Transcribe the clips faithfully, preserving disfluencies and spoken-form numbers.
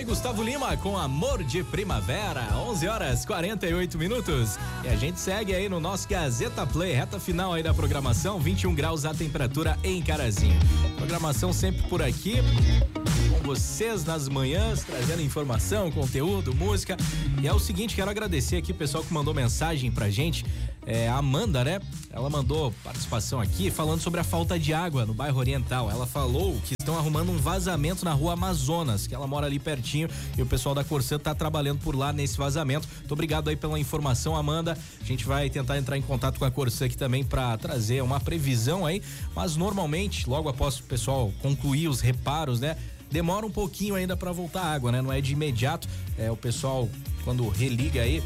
Gustavo Lima com Amor de Primavera, onze horas e quarenta e oito minutos. E a gente segue aí no nosso Gazeta Play, reta final aí da programação, vinte e um graus a temperatura em Carazinho. Programação sempre por aqui, com vocês nas manhãs, trazendo informação, conteúdo, música. E é o seguinte, quero agradecer aqui o pessoal que mandou mensagem pra gente. É, a Amanda, né? Ela mandou participação aqui falando sobre a falta de água no bairro Oriental. Ela falou que estão arrumando um vazamento na rua Amazonas, que ela mora ali pertinho e o pessoal da Corsã tá trabalhando por lá nesse vazamento. Muito obrigado aí pela informação, Amanda. A gente vai tentar entrar em contato com a Corsã aqui também para trazer uma previsão aí, mas normalmente, logo após o pessoal concluir os reparos, né? Demora um pouquinho ainda para voltar a água, né? Não é de imediato. É, o pessoal, quando religa aí,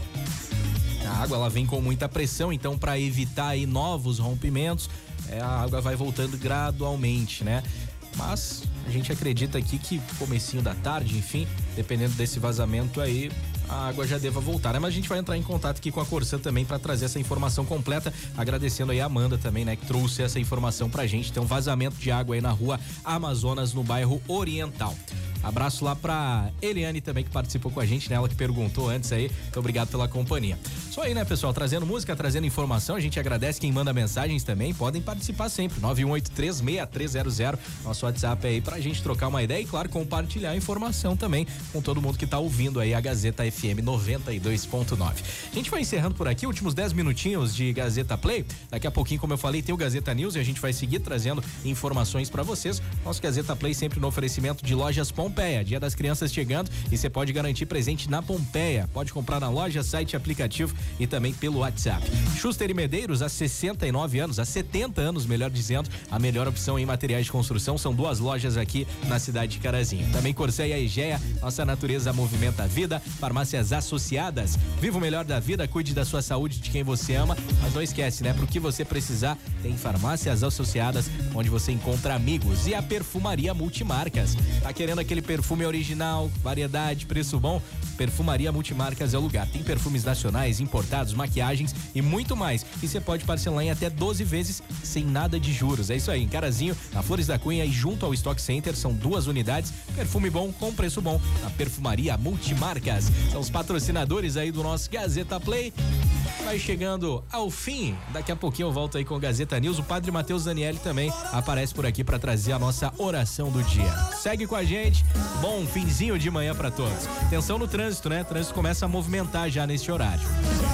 a água ela vem com muita pressão, então para evitar aí novos rompimentos, é, a água vai voltando gradualmente, né? Mas a gente acredita aqui que comecinho da tarde, enfim, dependendo desse vazamento aí, a água já deva voltar, né? Mas a gente vai entrar em contato aqui com a Corsã também para trazer essa informação completa, agradecendo aí a Amanda também, né? Que trouxe essa informação pra gente. Tem um vazamento de água aí na rua Amazonas, no bairro Oriental. Abraço lá pra Eliane também, que participou com a gente, né? Ela que perguntou antes aí. Muito obrigado pela companhia. Só aí, né, pessoal? Trazendo música, trazendo informação. A gente agradece quem manda mensagens também. Podem participar sempre. nove um oito três, seis três zero zero. Nosso WhatsApp aí pra gente trocar uma ideia e, claro, compartilhar a informação também com todo mundo que tá ouvindo aí a Gazeta F M noventa e dois ponto nove. A gente vai encerrando por aqui, últimos dez minutinhos de Gazeta Play. Daqui a pouquinho, como eu falei, tem o Gazeta News e a gente vai seguir trazendo informações pra vocês. Nosso Gazeta Play sempre no oferecimento de Lojas Pompeia. Dia das Crianças chegando e você pode garantir presente na Pompeia. Pode comprar na loja, site, aplicativo e também pelo WhatsApp. Schuster e Medeiros, há sessenta e nove anos, há setenta anos, melhor dizendo, a melhor opção em materiais de construção. São duas lojas aqui na cidade de Carazinho. Também Corsã e a Egea, nossa natureza movimenta a vida. Farmácias Associadas, viva o melhor da vida, cuide da sua saúde, de quem você ama, mas não esquece, né? Pro que você precisar, tem Farmácias Associadas, onde você encontra amigos. E a Perfumaria Multimarcas. Tá querendo aquele perfume original, variedade, preço bom? Perfumaria Multimarcas é o lugar. Tem perfumes nacionais, importados, maquiagens e muito mais. E você pode parcelar em até doze vezes sem nada de juros. É isso aí, em Carazinho, na Flores da Cunha e junto ao Stock Center, são duas unidades. Perfume bom com preço bom. Na Perfumaria Multimarcas. São os patrocinadores aí do nosso Gazeta Play. Vai chegando ao fim. Daqui a pouquinho eu volto aí com o Gazeta News. O Padre Matheus Daniele também aparece por aqui para trazer a nossa oração do dia. Segue com a gente. Bom finzinho de manhã para todos. Atenção no trânsito, né? O trânsito começa a movimentar já neste horário.